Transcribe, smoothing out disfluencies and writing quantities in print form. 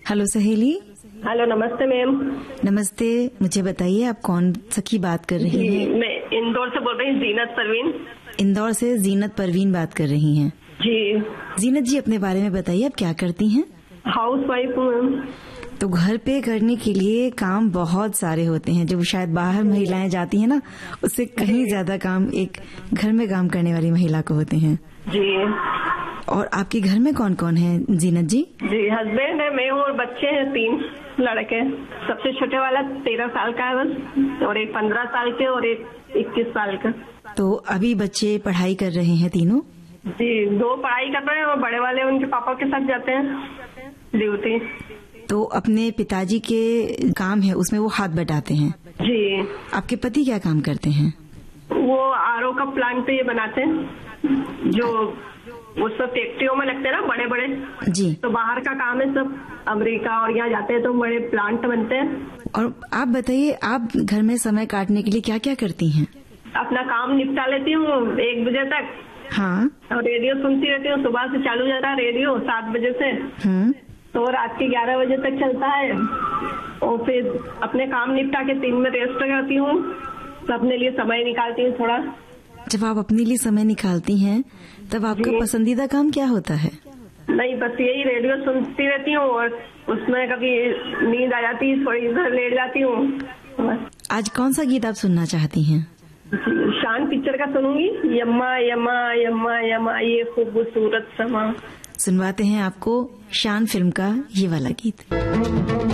Hello सहेली। Hello, नमस्ते ma'am. नमस्ते। मुझे बताइए आप कौन सखी बात कर रही हैं? मैं इंदौर से बोल रही हूँ, जीनत परवीन। इंदौर से जीनत परवीन बात कर रही हैं। जी। जीनत जी, अपने बारे में बताइए, आप क्या करती हैं? हाउस वाइफ हूँ मैम। तो घर पे करने के लिए काम बहुत सारे होते हैं, जो शायद बाहर महिलाएं जाती हैं ना, उससे कहीं ज्यादा काम एक घर में काम करने वाली महिला को होते हैं। जी। और आपके घर में कौन कौन है जीनत जी? जी, हस्बैंड है, मैं हूँ और बच्चे हैं 3 लड़के। सबसे छोटे वाला 13 साल का है बस, और एक 15 साल के और एक 21 साल का। तो अभी बच्चे पढ़ाई कर रहे हैं तीनों? जी, 2 पढ़ाई कर रहे हैं और बड़े वाले उनके पापा के साथ जाते हैं ड्यूटी। तो अपने पिताजी के काम है उसमें वो हाथ बटाते हैं। जी। आपके पति क्या काम करते हैं? वो आरओ का प्लांट पे ये बनाते हैं, जो वो सब फैक्ट्रियों में लगते हैं ना, बड़े बड़े। जी। तो बाहर का काम है, सब अमेरिका और यहाँ जाते हैं तो बड़े प्लांट बनते हैं। और आप बताइए, आप घर में समय काटने के लिए क्या क्या करती हैं? अपना काम निपटा लेती हूँ 1 बजे तक। हाँ। और रेडियो सुनती रहती हूँ, सुबह से चालू जाता है रेडियो 7 बजे से, तो रात के 11 बजे तक चलता है। और फिर अपने काम निपटा के 3 में रेस्ट करती हूँ, तो अपने लिए समय निकालती हूँ थोड़ा। जब आप अपने लिए समय निकालती हैं तब आपका पसंदीदा काम क्या होता है? नहीं, बस यही रेडियो सुनती रहती हूँ और उसमें कभी नींद आ जाती है, थोड़ी देर लेट जाती हूँ। आज कौन सा गीत आप सुनना चाहती हैं? शान पिक्चर का सुनूंगी, यम्मा यम्मा यम्मा यम्मा ये खूबसूरत समा। सुनवाते हैं आपको शान फिल्म का ये वाला गीत।